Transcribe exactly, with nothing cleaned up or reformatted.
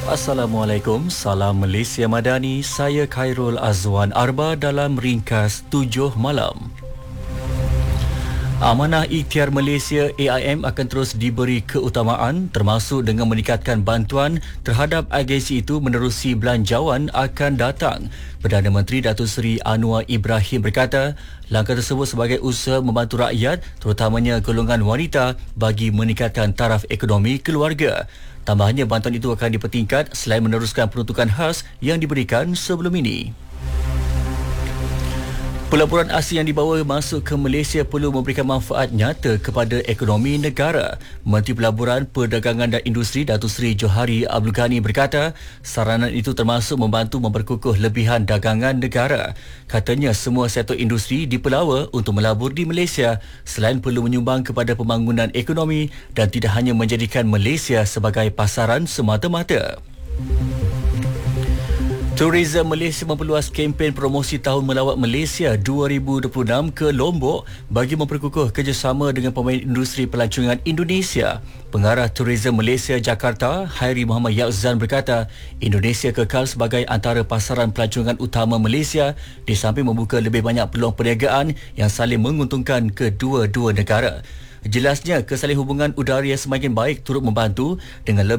Assalamualaikum, salam Malaysia Madani, saya Khairul Azwan Arba dalam ringkas tujuh malam. Amanah Ikhtiar Malaysia A I M akan terus diberi keutamaan termasuk dengan meningkatkan bantuan terhadap agensi itu menerusi belanjawan akan datang. Perdana Menteri Datuk Seri Anwar Ibrahim berkata, langkah tersebut sebagai usaha membantu rakyat terutamanya golongan wanita bagi meningkatkan taraf ekonomi keluarga. Tambahnya bantuan itu akan dipertingkat selain meneruskan peruntukan khas yang diberikan sebelum ini. Pelaburan asing yang dibawa masuk ke Malaysia perlu memberikan manfaat nyata kepada ekonomi negara. Menteri Pelaburan, Perdagangan dan Industri Datuk Seri Johari Abdul Ghani berkata, saranan itu termasuk membantu memperkukuh lebihan dagangan negara. Katanya semua sektor industri dipelawa untuk melabur di Malaysia selain perlu menyumbang kepada pembangunan ekonomi dan tidak hanya menjadikan Malaysia sebagai pasaran semata-mata. Tourism Malaysia memperluas kempen promosi Tahun Melawat Malaysia dua ribu dua puluh enam ke Lombok bagi memperkukuh kerjasama dengan pemain industri pelancongan Indonesia. Pengarah Tourism Malaysia Jakarta, Hairi Muhammad Yakzan berkata, Indonesia kekal sebagai antara pasaran pelancongan utama Malaysia di samping membuka lebih banyak peluang perniagaan yang saling menguntungkan kedua-dua negara. Jelasnya, kesalin hubungan udara yang semakin baik turut membantu dengan lebih